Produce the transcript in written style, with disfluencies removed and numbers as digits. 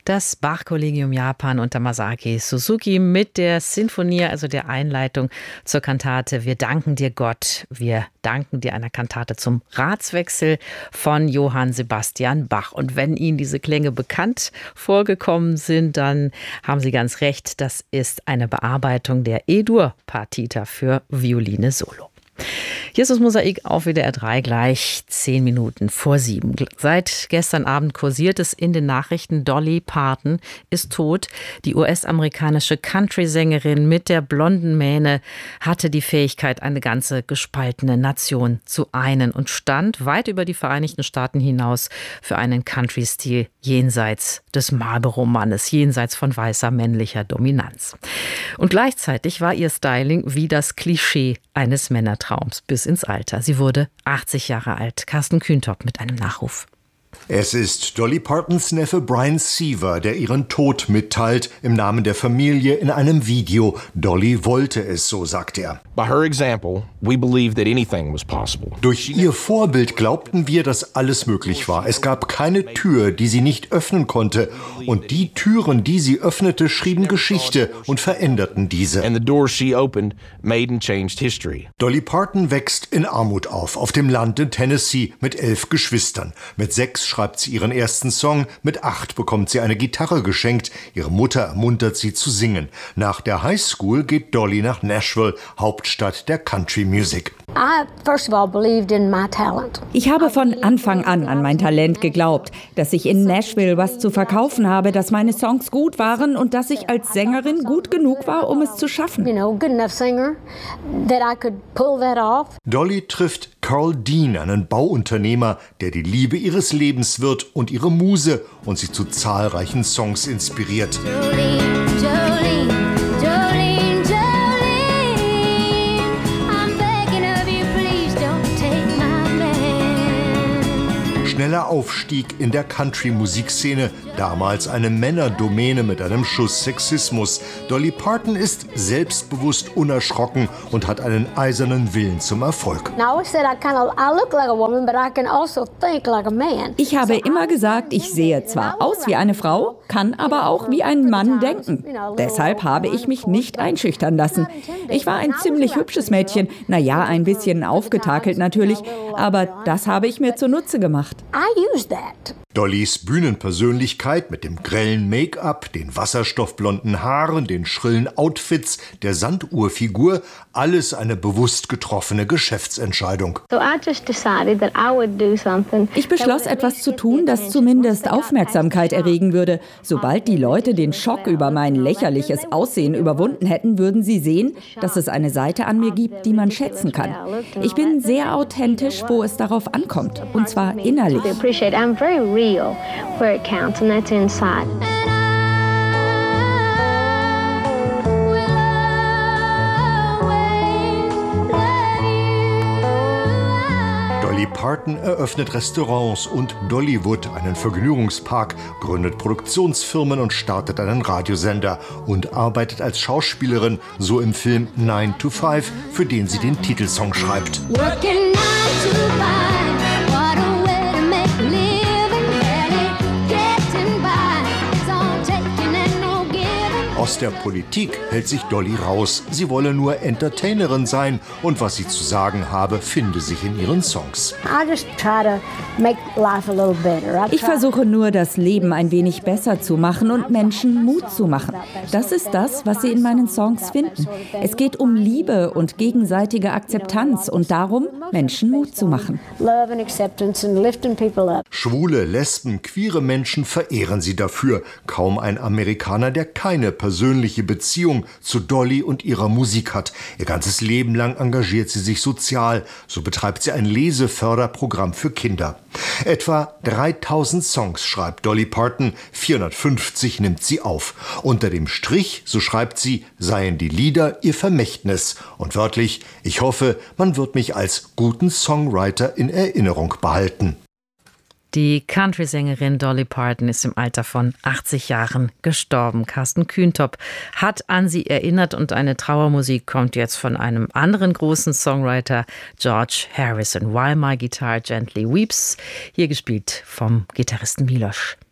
Das Bach-Kollegium Japan unter Masaaki Suzuki mit der Sinfonie, also der Einleitung zur Kantate Wir danken dir, Gott. Wir danken dir, einer Kantate zum Ratswechsel von Johann Sebastian Bach. Und wenn Ihnen diese Klänge bekannt vorgekommen sind, dann haben Sie ganz recht. Das ist eine Bearbeitung der E-Dur-Partita für Violine Solo. Hier ist das Mosaik auf WDR 3 gleich 10 Minuten vor 7. Seit gestern Abend kursiert es in den Nachrichten, Dolly Parton ist tot. Die US-amerikanische Country-Sängerin mit der blonden Mähne hatte die Fähigkeit, eine ganze gespaltene Nation zu einen und stand weit über die Vereinigten Staaten hinaus für einen Country-Stil jenseits des Marlboro-Mannes, jenseits von weißer männlicher Dominanz. Und gleichzeitig war ihr Styling wie das Klischee eines Männertraums bis ins Alter. Sie wurde 80 Jahre alt. Carsten Kühntop mit einem Nachruf. Es ist Dolly Partons Neffe Brian Seaver, der ihren Tod mitteilt, im Namen der Familie in einem Video. Dolly wollte es, so sagt er. By her example, we believed that anything was possible. Durch ihr Vorbild glaubten wir, dass alles möglich war. Es gab keine Tür, die sie nicht öffnen konnte. Und die Türen, die sie öffnete, schrieben Geschichte und veränderten diese. And the doors she opened made and changed history. Dolly Parton wächst in Armut auf dem Land in Tennessee mit 11 Geschwistern. Mit 6 schreibt sie ihren ersten Song, mit 8 bekommt sie eine Gitarre geschenkt. Ihre Mutter ermuntert sie zu singen. Nach der Highschool geht Dolly nach Nashville, Hauptstadt der Country Music. Ich habe von Anfang an mein Talent geglaubt, dass ich in Nashville was zu verkaufen habe, dass meine Songs gut waren und dass ich als Sängerin gut genug war, um es zu schaffen. Dolly trifft Carl Dean, einen Bauunternehmer, der die Liebe ihres Lebens wird und ihre Muse und sie zu zahlreichen Songs inspiriert. Schneller Aufstieg in der Country-Musikszene, damals eine Männerdomäne mit einem Schuss Sexismus. Dolly Parton ist selbstbewusst unerschrocken und hat einen eisernen Willen zum Erfolg. Ich habe immer gesagt, ich sehe zwar aus wie eine Frau, kann aber auch wie ein Mann denken. Deshalb habe ich mich nicht einschüchtern lassen. Ich war ein ziemlich hübsches Mädchen, naja, ein bisschen aufgetakelt natürlich, aber das habe ich mir zunutze gemacht. Dollys Bühnenpersönlichkeit mit dem grellen Make-up, den wasserstoffblonden Haaren, den schrillen Outfits, der Sanduhrfigur, alles eine bewusst getroffene Geschäftsentscheidung. Ich beschloss, etwas zu tun, das zumindest Aufmerksamkeit erregen würde. Sobald die Leute den Schock über mein lächerliches Aussehen überwunden hätten, würden sie sehen, dass es eine Seite an mir gibt, die man schätzen kann. Ich bin sehr authentisch, wo es darauf ankommt, und zwar innerlich. Where it counts, and that's inside. Dolly Parton eröffnet Restaurants und Dollywood, einen Vergnügungspark, gründet Produktionsfirmen und startet einen Radiosender und arbeitet als Schauspielerin, so im Film 9 to 5, für den sie den Titelsong schreibt. Working 9 to 5, what a way to make a living, barely getting by, it's all taking and no giving. Aus der Politik hält sich Dolly raus. Sie wolle nur Entertainerin sein und was sie zu sagen habe, finde sich in ihren Songs. Ich versuche nur, das Leben ein wenig besser zu machen und Menschen Mut zu machen. Das ist das, was Sie in meinen Songs finden. Es geht um Liebe und gegenseitige Akzeptanz und darum, Menschen Mut zu machen. Schwule, Lesben, queere Menschen verehren sie dafür. Kaum ein Amerikaner, der keine persönliche Beziehung zu Dolly und ihrer Musik hat. Ihr ganzes Leben lang engagiert sie sich sozial. So betreibt sie ein Leseförderprogramm für Kinder. Etwa 3000 Songs schreibt Dolly Parton, 450 nimmt sie auf. Unter dem Strich, so schreibt sie, seien die Lieder ihr Vermächtnis. Und wörtlich, ich hoffe, man wird mich als guten Songwriter in Erinnerung behalten. Die Country-Sängerin Dolly Parton ist im Alter von 80 Jahren gestorben. Carsten Kühntop hat an sie erinnert und eine Trauermusik kommt jetzt von einem anderen großen Songwriter, George Harrison. While My Guitar Gently Weeps, hier gespielt vom Gitarristen Miloš.